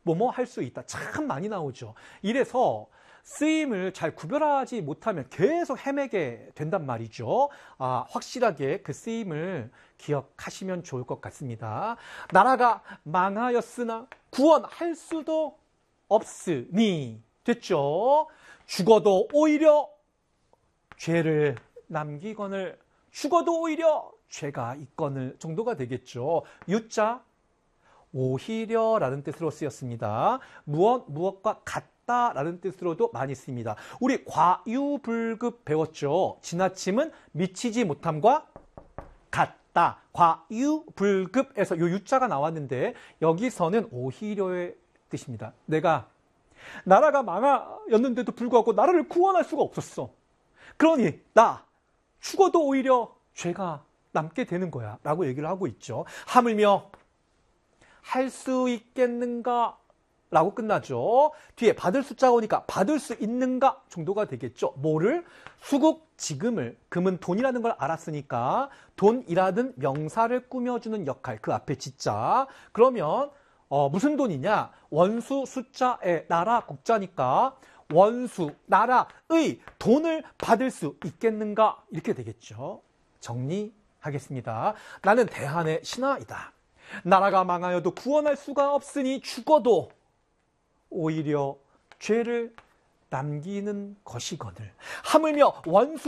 뭐뭐 할 수 있다. 참 많이 나오죠. 이래서 쓰임을 잘 구별하지 못하면 계속 헤매게 된단 말이죠. 확실하게 그 쓰임을 기억하시면 좋을 것 같습니다. 나라가 망하였으나 구원할 수도 없으니 됐죠. 죽어도 오히려 죄를 남기거늘 죽어도 오히려 죄가 있거늘 정도가 되겠죠. 유자 오히려라는 뜻으로 쓰였습니다. 무엇과 같다라는 뜻으로도 많이 씁니다. 우리 과유불급 배웠죠. 지나침은 미치지 못함과 같다. 과유불급에서 이 유자가 나왔는데 여기서는 오히려의 뜻입니다. 나라가 망하였는데도 불구하고 나라를 구원할 수가 없었어. 그러니 나 죽어도 오히려 죄가 남게 되는 거야 라고 얘기를 하고 있죠. 하물며 할 수 있겠는가 라고 끝나죠. 뒤에 받을 숫자가 오니까 받을 수 있는가 정도가 되겠죠. 뭐를? 수국 지금을, 금은 돈이라는 걸 알았으니까 돈이라는 명사를 꾸며주는 역할, 그 앞에 지자. 그러면 무슨 돈이냐? 원수 숫자에 나라 국자니까 원수, 나라의 돈을 받을 수 있겠는가? 이렇게 되겠죠. 정리하겠습니다. 나는 대한의 신하이다. 나라가 망하여도 구원할 수가 없으니 죽어도 오히려 죄를 남기는 것이거늘 하물며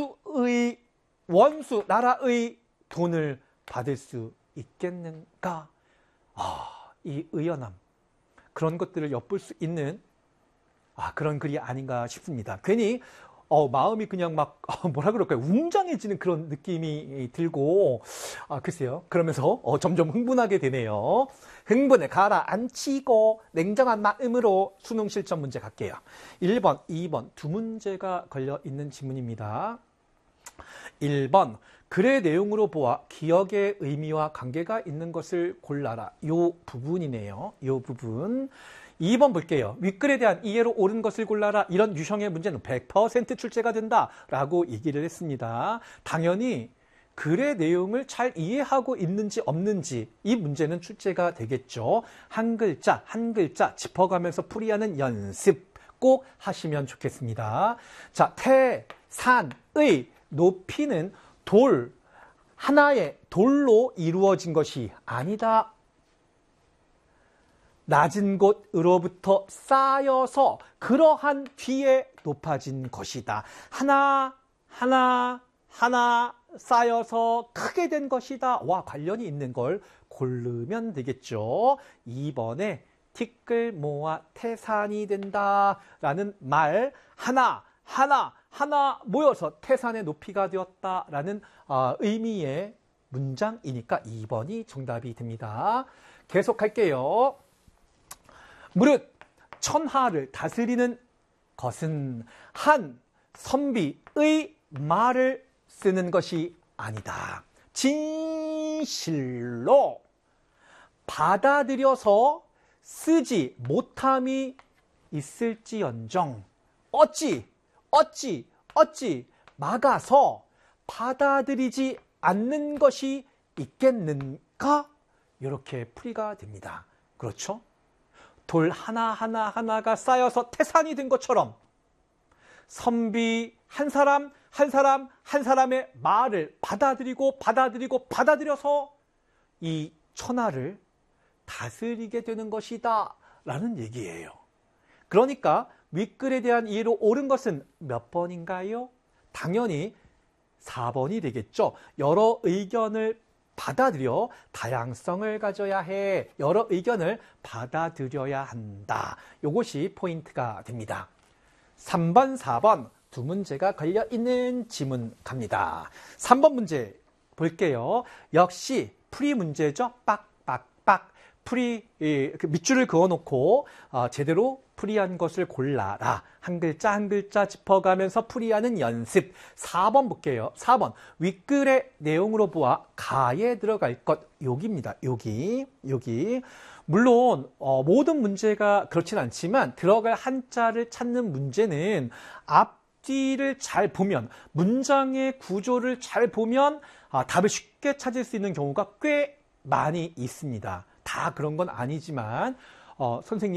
원수 나라의 돈을 받을 수 있겠는가? 이 의연함, 그런 것들을 엿볼 수 있는 그런 글이 아닌가 싶습니다. 괜히 마음이 그냥 막 뭐라 그럴까요? 웅장해지는 그런 느낌이 들고 글쎄요. 그러면서 점점 흥분하게 되네요. 흥분을 가라앉히고 냉정한 마음으로 수능 실전 문제 갈게요. 1번, 2번 두 문제가 걸려있는 지문입니다. 1번, 글의 내용으로 보아 기억의 의미와 관계가 있는 것을 골라라. 요 부분이네요. 요 부분. 2번 볼게요. 윗글에 대한 이해로 옳은 것을 골라라. 이런 유형의 문제는 100% 출제가 된다라고 얘기를 했습니다. 당연히 글의 내용을 잘 이해하고 있는지 없는지 이 문제는 출제가 되겠죠. 한 글자 한 글자 짚어가면서 풀이하는 연습 꼭 하시면 좋겠습니다. 자, 태산의 높이는 하나의 돌로 이루어진 것이 아니다. 낮은 곳으로부터 쌓여서 그러한 뒤에 높아진 것이다. 하나 쌓여서 크게 된 것이다. 와, 관련이 있는 걸 고르면 되겠죠. 2번에 티끌 모아 태산이 된다라는 말, 하나 모여서 태산의 높이가 되었다라는 의미의 문장이니까 2번이 정답이 됩니다. 계속할게요. 무릇 천하를 다스리는 것은 한 선비의 말을 쓰는 것이 아니다. 진실로 받아들여서 쓰지 못함이 있을지언정 어찌 막아서 받아들이지 않는 것이 있겠는가? 이렇게 풀이가 됩니다. 그렇죠? 돌 하나가 쌓여서 태산이 된 것처럼 선비 한 사람의 말을 받아들여서 이 천하를 다스리게 되는 것이다 라는 얘기예요. 그러니까 윗글에 대한 이해로 옳은 것은 몇 번인가요? 당연히 4번이 되겠죠. 여러 의견을 받아들여 다양성을 가져야 해. 여러 의견을 받아들여야 한다. 이것이 포인트가 됩니다. 3번, 4번 두 문제가 걸려있는 지문 갑니다. 3번 문제 볼게요. 역시 풀이 문제죠. 빡빡빡. 풀이 밑줄을 그어놓고 제대로 풀이한 것을 골라라. 한 글자 한 글자 짚어가면서 풀이하는 연습. 4번 볼게요. 4번 윗글의 내용으로 보아 가에 들어갈 것 여기입니다. 여기. 물론 모든 문제가 그렇진 않지만 들어갈 한자를 찾는 문제는 앞뒤를 잘 보면 문장의 구조를 잘 보면 답을 쉽게 찾을 수 있는 경우가 꽤 많이 있습니다. 다 그런 건 아니지만 선생님